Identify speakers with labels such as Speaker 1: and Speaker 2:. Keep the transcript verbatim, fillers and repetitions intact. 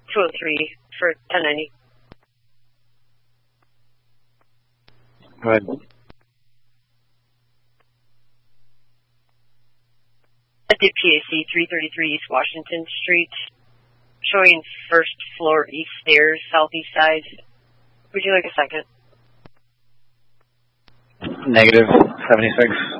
Speaker 1: two oh three for ten ninety.
Speaker 2: Go ahead.
Speaker 1: At the P A C, three thirty-three East Washington Street, showing first floor east stairs, southeast side. Would you like a second?
Speaker 2: Negative seventy-six.